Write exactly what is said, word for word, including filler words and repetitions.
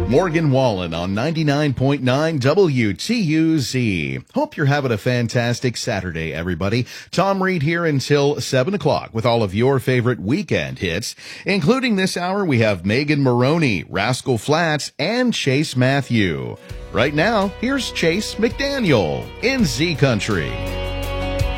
Morgan Wallen on ninety-nine point nine W T U Z. Hope you're having a fantastic Saturday, everybody. Tom Reed here until seven o'clock with all of your favorite weekend hits. Including this hour, we have Megan Maroney, Rascal Flatts, and Chase Matthew. Right now, here's Chase McDaniel in Z Country.